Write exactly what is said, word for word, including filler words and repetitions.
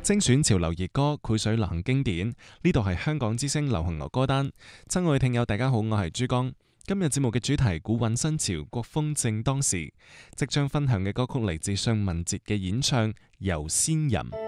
精選潮流熱歌，繪水流行經典。呢度係香港之聲流行樂歌單。親愛聽友大家好，我係珠江。今日節目嘅主題古韻新潮，國風正當時。即將分享嘅歌曲嚟自尚雯婕嘅演唱《遊仙人》。